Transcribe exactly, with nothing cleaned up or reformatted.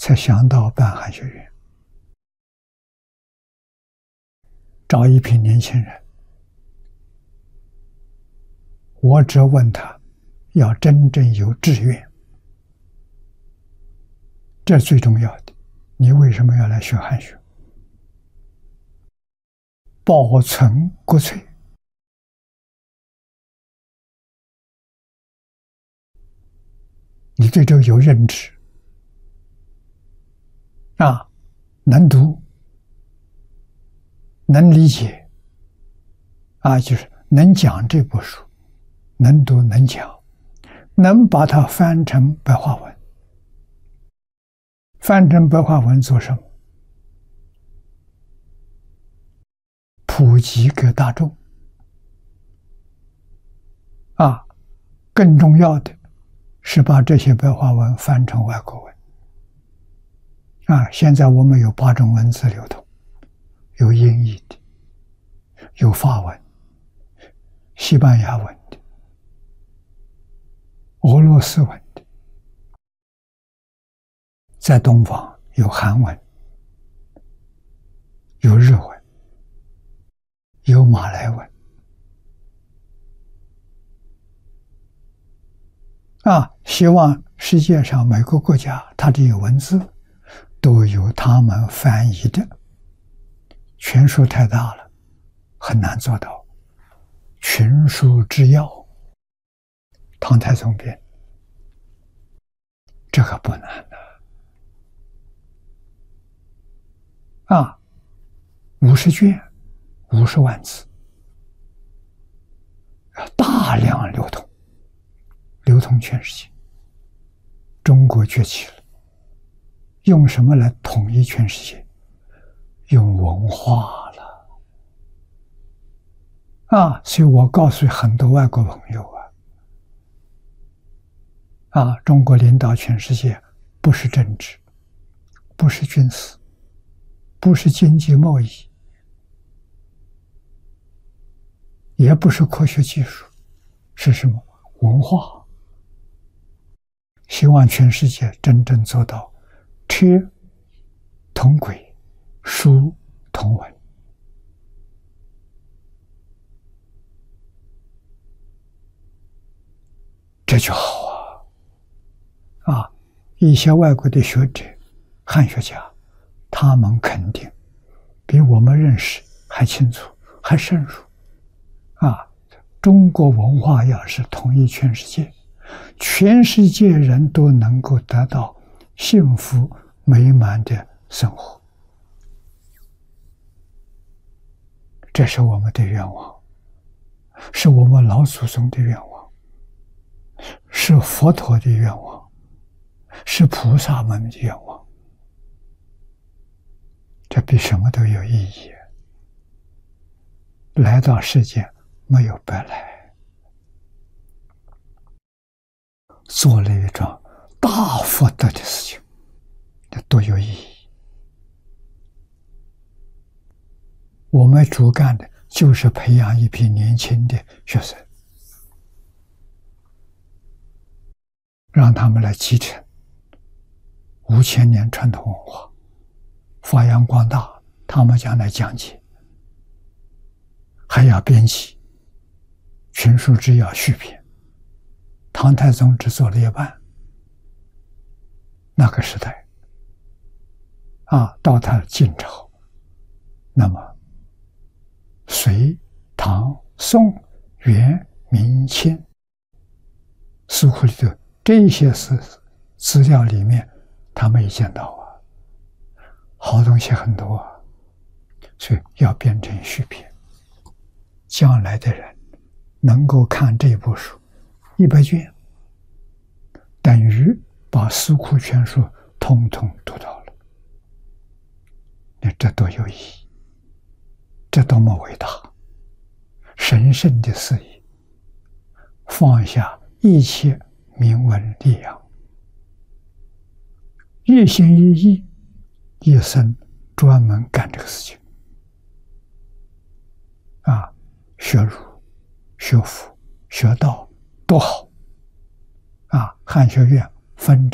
才想到办汉学院，找一批年轻人，我只问他要真正有志愿，这最重要的。你为什么要来学汉学？保存国粹，你对这个有认知啊，能读，能理解啊，就是能讲这部书，能读能讲，能把它翻成白话文。翻成白话文做什么？普及给大众啊，更重要的是把这些白话文翻成外国文啊。现在我们有八种文字流通，有英译的，有法文、西班牙文的、俄罗斯文的，在东方有韩文、有日文、有马来文啊，希望世界上每个国家它这些文字都有他们翻译的。权数太大了，很难做到。群书之要，唐太宗编，这个不难的啊，五十卷，五十万字，大量流通，流通全世界。中国崛起了，用什么来统一全世界？用文化了啊！所以我告诉很多外国朋友啊，啊，中国领导全世界不是政治，不是军事，不是经济贸易，也不是科学技术，是什么？文化。希望全世界真正做到车同轨，书同文。这就好啊！啊，一些外国的学者、汉学家，他们肯定比我们认识还清楚、还深入。啊，中国文化要是统一全世界，全世界人都能够得到幸福美满的生活，这是我们的愿望，是我们老祖宗的愿望，是佛陀的愿望，是菩萨们的愿望。这比什么都有意义。来到世界没有白来，做了一桩大福德的事情，这多有意义。我们主干的就是培养一批年轻的学生，让他们来继承五千年传统文化，发扬光大，他们将来讲解，还要编辑群书之要续编。唐太宗只做了一半，那个时代啊，到他的晋朝，那么隋、唐、宋、元、明、清书库里头这些是资料里面，他没见到啊，好东西很多啊，所以要编成续编。将来的人能够看这部书一百卷，等于把四库全书统统读到了。那这多有意义，这多么伟大神圣的事业，放下一切名闻利养，一心一意，一生专门干这个事情啊！学儒、学佛、学道多好啊！汉学院分